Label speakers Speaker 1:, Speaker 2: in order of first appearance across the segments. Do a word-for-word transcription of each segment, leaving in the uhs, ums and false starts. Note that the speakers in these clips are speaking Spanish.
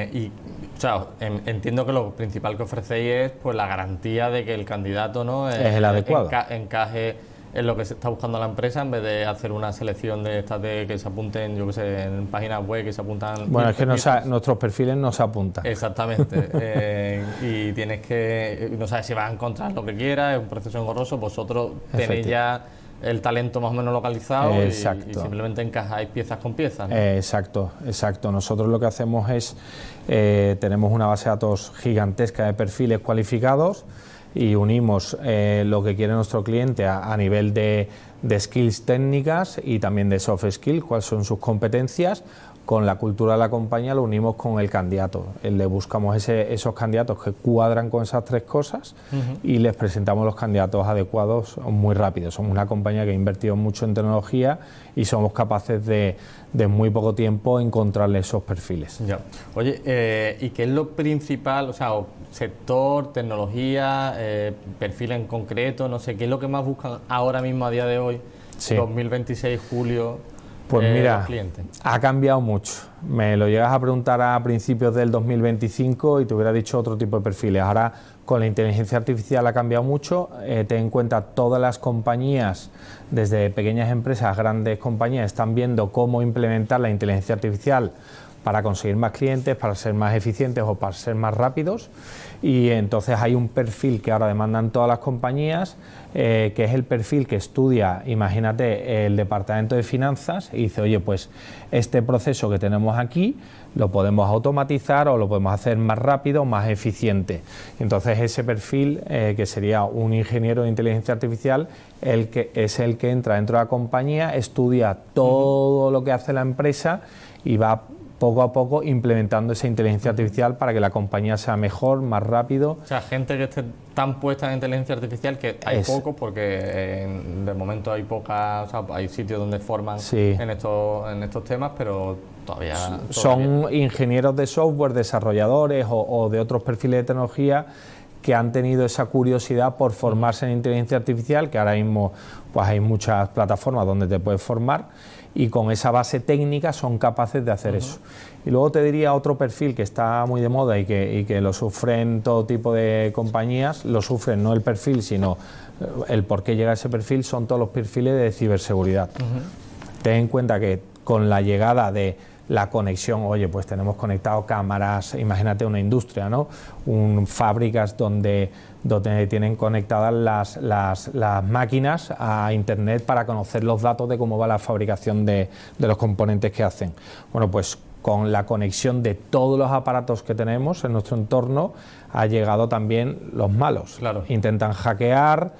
Speaker 1: Eh, y o sea, en, entiendo que lo principal que ofrecéis es pues la garantía de que el candidato, ¿no?
Speaker 2: es el adecuado.
Speaker 1: Enca encaje en lo que se está buscando la empresa, en vez de hacer una selección de estas de que se apunten, yo qué sé, en páginas web que se apuntan.
Speaker 2: Bueno, es que no sa nuestros perfiles no se apuntan.
Speaker 1: Exactamente. eh, y tienes que, no sabes si vas a encontrar lo que quieras, es un proceso engorroso, vosotros tenéis ya el talento más o menos localizado y, y simplemente encajáis piezas con piezas, ¿no?
Speaker 2: Eh, exacto, exacto. Nosotros lo que hacemos es, eh, tenemos una base de datos gigantesca de perfiles cualificados y unimos eh, lo que quiere nuestro cliente a, a nivel de, de skills técnicas y también de soft skills, cuáles son sus competencias. Con la cultura de la compañía lo unimos con el candidato. Le buscamos ese, esos candidatos que cuadran con esas tres cosas uh-huh. y les presentamos los candidatos adecuados muy rápido. Somos una compañía que ha invertido mucho en tecnología y somos capaces de, de en muy poco tiempo encontrarle esos perfiles.
Speaker 1: Ya. Oye, eh, ¿y qué es lo principal? O sea, sector, tecnología, eh, perfil en concreto, no sé, ¿qué es lo que más buscan ahora mismo a día de hoy, sí. dos mil veintiséis, julio?
Speaker 2: Pues
Speaker 1: eh,
Speaker 2: mira, ha cambiado mucho. Me lo llegas a preguntar a principios del dos mil veinticinco y te hubiera dicho otro tipo de perfiles. Ahora con la inteligencia artificial ha cambiado mucho. Eh, ten en cuenta, todas las compañías, desde pequeñas empresas, grandes compañías, están viendo cómo implementar la inteligencia artificial para conseguir más clientes, para ser más eficientes o para ser más rápidos. Y entonces hay un perfil que ahora demandan todas las compañías, eh, que es el perfil que estudia, imagínate, el departamento de finanzas y dice, oye, pues este proceso que tenemos aquí lo podemos automatizar o lo podemos hacer más rápido, más eficiente. Entonces ese perfil, eh, que sería un ingeniero de inteligencia artificial, el que es el que entra dentro de la compañía, estudia todo uh-huh. lo que hace la empresa y va poco a poco implementando esa inteligencia artificial para que la compañía sea mejor, más rápido.
Speaker 1: O sea, gente que esté tan puesta en inteligencia artificial que hay es. pocos, porque eh, de momento hay pocas, o sea, hay sitios donde forman sí. en, estos, en estos temas, pero todavía...
Speaker 2: Son
Speaker 1: todavía.
Speaker 2: ingenieros de software, desarrolladores o, o de otros perfiles de tecnología que han tenido esa curiosidad por formarse en inteligencia artificial, que ahora mismo pues hay muchas plataformas donde te puedes formar, y con esa base técnica son capaces de hacer uh-huh. eso. Y luego te diría otro perfil que está muy de moda y que, y que lo sufren todo tipo de compañías, lo sufren no el perfil, sino el por qué llega a ese perfil, son todos los perfiles de ciberseguridad. Uh-huh. Ten en cuenta que con la llegada de la conexión, oye, pues tenemos conectado cámaras, imagínate una industria, ¿no? Un, fábricas donde, donde tienen conectadas las, las, las máquinas a internet para conocer los datos de cómo va la fabricación de, de los componentes que hacen. Bueno, pues con la conexión de todos los aparatos que tenemos en nuestro entorno ha llegado también los malos.
Speaker 1: Claro.
Speaker 2: Intentan hackear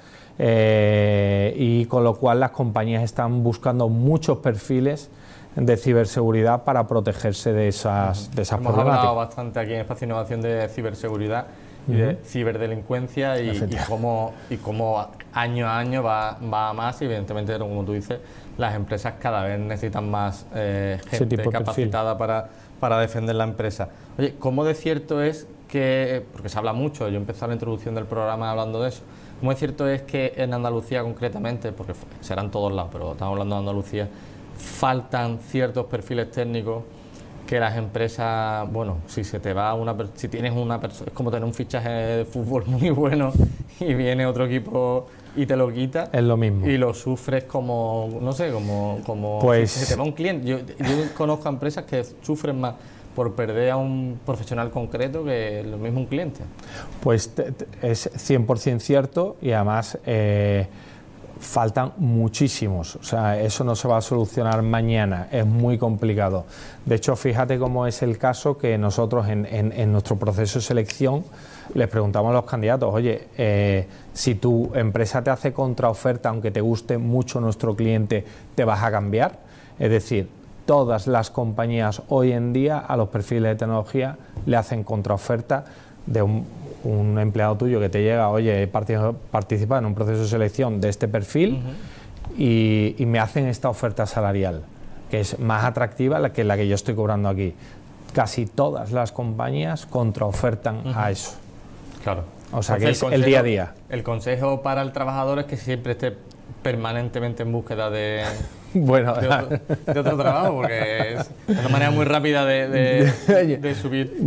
Speaker 2: eh, y con lo cual las compañías están buscando muchos perfiles de ciberseguridad para protegerse de esas, de esas
Speaker 1: Hemos
Speaker 2: problemáticas.
Speaker 1: hablado bastante aquí en Espacio Innovación de ciberseguridad y uh-huh. de ciberdelincuencia y, y, cómo, y cómo año a año va, va a más y evidentemente, como tú dices, las empresas cada vez necesitan más eh, gente capacitada para, para defender la empresa. Oye, ¿cómo de cierto es que, porque se habla mucho, yo empecé la introducción del programa hablando de eso, ¿cómo de cierto es que en Andalucía concretamente, porque será en todos lados, pero estamos hablando de Andalucía, faltan ciertos perfiles técnicos que las empresas, bueno, si se te va una, si tienes una persona, es como tener un fichaje de fútbol muy bueno y viene otro equipo y te lo quita,
Speaker 2: es lo mismo
Speaker 1: y lo sufres como, no sé, como, como
Speaker 2: pues,
Speaker 1: si se te va un cliente. Yo, yo conozco a empresas que sufren más por perder a un profesional concreto que lo mismo un cliente.
Speaker 2: Pues te, te, es cien por ciento cierto y además eh, faltan muchísimos, o sea, eso no se va a solucionar mañana, es muy complicado. De hecho, fíjate cómo es el caso que nosotros en, en, en nuestro proceso de selección les preguntamos a los candidatos, oye, eh, si tu empresa te hace contraoferta, aunque te guste mucho nuestro cliente, ¿te vas a cambiar? Es decir, todas las compañías hoy en día a los perfiles de tecnología le hacen contraoferta de un, un empleado tuyo que te llega, oye, he participado en un proceso de selección de este perfil uh-huh. y, y me hacen esta oferta salarial, que es más atractiva que la que yo estoy cobrando aquí. Casi todas las compañías contraofertan uh-huh. a eso.
Speaker 1: Claro.
Speaker 2: O sea, que es el día a día.
Speaker 1: El consejo para el trabajador es que siempre esté permanentemente en búsqueda de,
Speaker 2: bueno,
Speaker 1: de, otro, de otro trabajo, porque es una manera muy rápida de, de, de subir.